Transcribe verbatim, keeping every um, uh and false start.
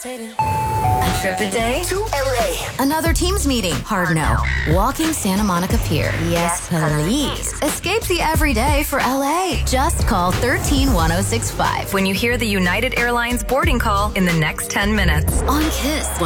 A trip a day to L A. Another Teams meeting. Hard no. Walking Santa Monica Pier. Yes, please. Escape the everyday for L A. Just call one three one oh six five when you hear the United Airlines boarding call in the next ten minutes. on Kiss